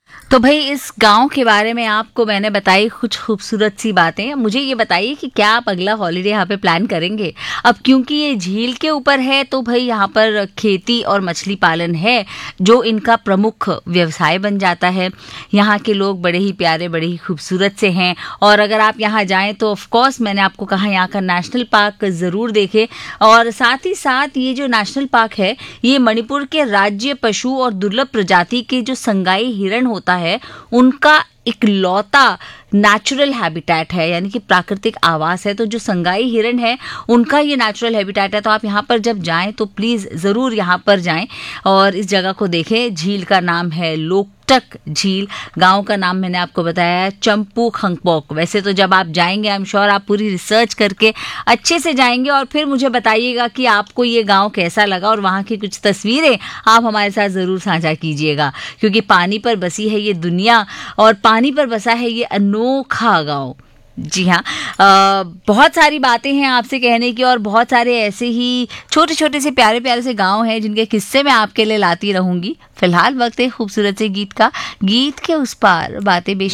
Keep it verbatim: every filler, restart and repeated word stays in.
तो भाई इस गांव के बारे में आपको मैंने बताई कुछ खूबसूरत सी बातें। मुझे ये बताइए कि क्या आप अगला हॉलिडे यहाँ पे प्लान करेंगे? अब क्योंकि ये झील के ऊपर है तो भाई यहाँ पर खेती और मछली पालन है जो इनका प्रमुख व्यवसाय बन जाता है। यहाँ के लोग बड़े ही प्यारे, बड़े ही खूबसूरत से हैं और अगर आप यहाँ जाएं तो ऑफ कोर्स मैंने आपको कहा यहाँ का नेशनल पार्क ज़रूर देखें। और साथ ही साथ ये जो नेशनल पार्क है ये मणिपुर के राज्य पशु और दुर्लभ प्रजाति के जो संगाई हिरण होता है उनका इकलौता नेचुरल हैबिटेट है, यानी कि प्राकृतिक आवास है। तो जो संगाई हिरण है उनका ये नेचुरल हैबिटेट है। तो आप यहाँ पर जब जाएं तो प्लीज़ ज़रूर यहाँ पर जाएं और इस जगह को देखें। झील का नाम है लोकटक झील, गांव का नाम मैंने आपको बताया है चंपू खंगपोक। वैसे तो जब आप जाएंगे आई एम श्योर आप पूरी रिसर्च करके अच्छे से जाएंगे और फिर मुझे बताइएगा कि आपको ये गांव कैसा लगा और वहाँ की कुछ तस्वीरें आप हमारे साथ ज़रूर साझा कीजिएगा, क्योंकि पानी पर बसी है ये दुनिया और पानी पर बसा है ये अनोखा गांव। जी हाँ, आ, बहुत सारी बातें हैं आपसे कहने की और बहुत सारे ऐसे ही छोटे छोटे से प्यारे प्यारे से गांव हैं जिनके किस्से मैं आपके लिए लाती रहूंगी। फिलहाल वक्त है खूबसूरत से गीत का। गीत के उस पार बातें बेश